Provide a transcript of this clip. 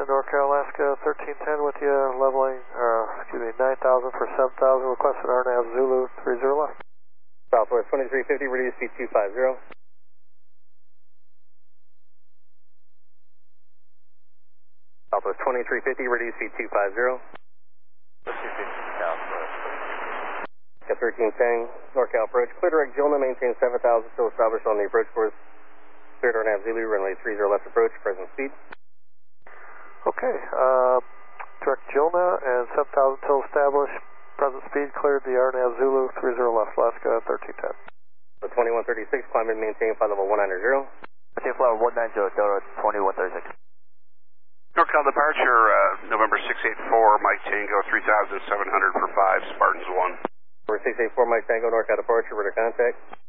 NorCal Alaska 1310 with you, leveling, 9,000 for 7,000, requested RNAV Zulu 30 left. Southwest 2350, reduce speed 250. Southwest 2350, reduce speed 250. 250 Southwest. 1310, NorCal approach, clear direct Gilna, maintain 7,000, still established on the approach course. Cleared RNAV Zulu, runway 30 left approach, present speed. Okay, direct Gilna and 7,000 till established, present speed, cleared the RNAV Zulu 30 left, Alaska 1310. So 2136, climb and maintain flight level 190. Maintain flight level 190, Delta 2136. NorCal departure, November 684, Mike Tango 3,700 for 5, Spartans 1. Number 684, Mike Tango, NorCal departure, radar contact.